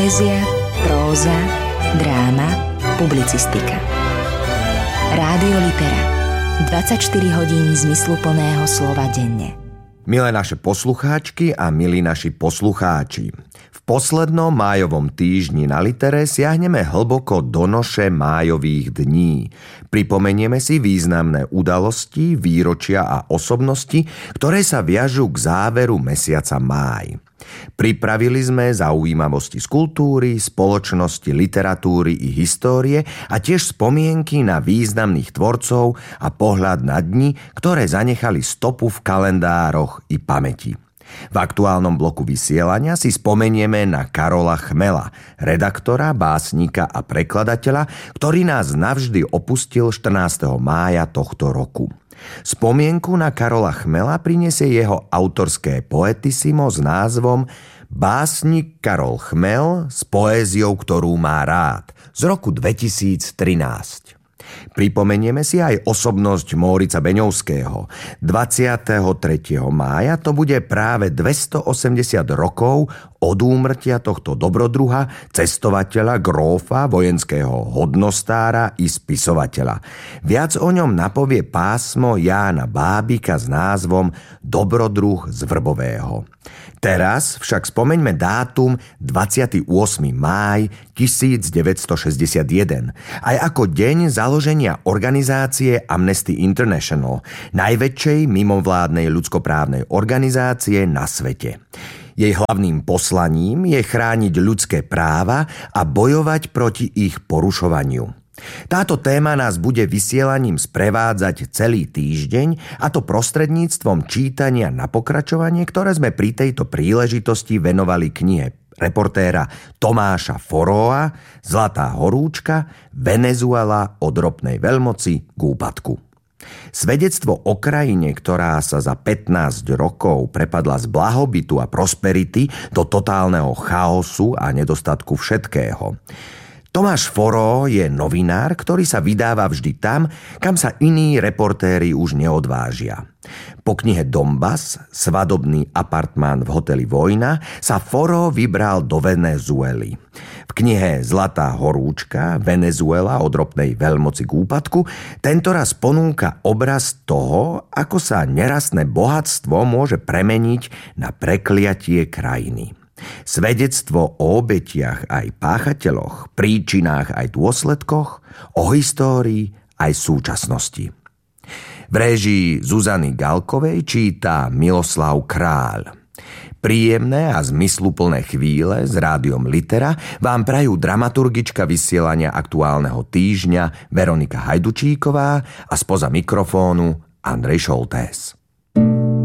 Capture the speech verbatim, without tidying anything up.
Poézia, próza, dráma, publicistika. Rádio Litera. dvadsaťštyri hodín zmysluplného slova denne. Milé naše poslucháčky a milí naši poslucháči, v poslednom májovom týždni na Litere siahneme hlboko do noše májových dní. Pripomenieme si významné udalosti, výročia a osobnosti, ktoré sa viažú k záveru mesiaca máj. Pripravili sme zaujímavosti z kultúry, spoločnosti, literatúry i histórie a tiež spomienky na významných tvorcov a pohľad na dni, ktoré zanechali stopu v kalendároch i pamäti. V aktuálnom bloku vysielania si spomenieme na Karola Chmela, redaktora, básnika a prekladateľa, ktorý nás navždy opustil štrnásteho mája tohto roku. Spomienku na Karola Chmela prinesie jeho autorské poetissimo s názvom Básnik Karol Chmel s poéziou, ktorú má rád, z roku dvetisíctrinásť. Pripomenieme si aj osobnosť Mórica Beňovského. dvadsiateho tretieho mája to bude práve dvestoosemdesiat rokov od úmrtia tohto dobrodruha, cestovateľa, grófa, vojenského hodnostára i spisovateľa. Viac o ňom napovie pásmo Jána Bábika s názvom Dobrodruh z Vrbového. Teraz však spomeňme dátum dvadsiateho ôsmeho mája tisícdeväťstošesťdesiatjeden, aj ako deň založenia organizácie Amnesty International, najväčšej mimovládnej ľudskoprávnej organizácie na svete. Jej hlavným poslaním je chrániť ľudské práva a bojovať proti ich porušovaniu. Táto téma nás bude vysielaním sprevádzať celý týždeň, a to prostredníctvom čítania na pokračovanie, ktoré sme pri tejto príležitosti venovali knihe reportéra Tomáša Foroa Zlatá horúčka, Venezuela od ropnej veľmoci k úpadku. Svedectvo o krajine, ktorá sa za pätnásť rokov prepadla z blahobytu a prosperity do totálneho chaosu a nedostatku všetkého. Tomáš Foro je novinár, ktorý sa vydáva vždy tam, kam sa iní reportéri už neodvážia. Po knihe Donbas, svadobný apartmán v hoteli Vojna, sa Foro vybral do Venezuely. V knihe Zlatá horúčka, Venezuela od ropnej veľmoci k úpadku, tentoraz ponúka obraz toho, ako sa nerastné bohatstvo môže premeniť na prekliatie krajiny. Svedectvo o obetiach aj páchateľoch, príčinách aj dôsledkoch, o histórii aj súčasnosti. V réžii Zuzany Galkovej číta Miloslav Kráľ. Príjemné a zmysluplné chvíle s rádiom Litera vám prajú dramaturgička vysielania aktuálneho týždňa Veronika Hajdučíková a spoza mikrofónu Andrej Šoltés.